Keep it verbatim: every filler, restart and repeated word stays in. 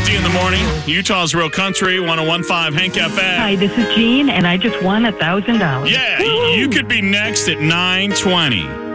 fifty in the morning. Utah's Real Country, one oh one point five Hank F M. Hi, this is Jean, and I just won one thousand dollars. Yeah, you could be next at nine twenty.